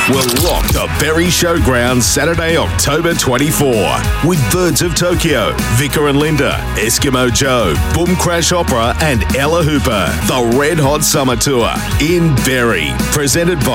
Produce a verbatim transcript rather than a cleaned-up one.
will rock the Berry Showgrounds Saturday, October twenty-fourth with Birds of Tokyo, Vicar and Linda, Eskimo Joe, Boom Crash Opera and Ella Hooper. The Red Hot Summer Tour in Berry, presented by